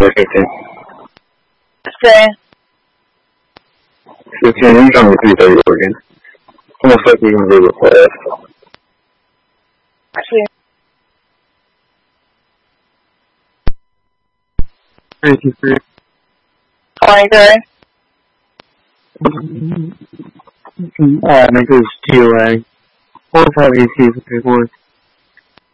15. Say. 15, you tell me 3:30 again. How much like we gonna do the class? See. 23. 23. Make this TOA. 45 AC for paperwork.